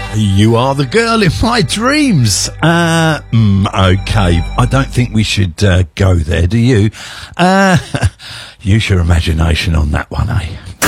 You are the girl in my dreams. Okay, I don't think we should go there, do you? Use your imagination on that one, eh?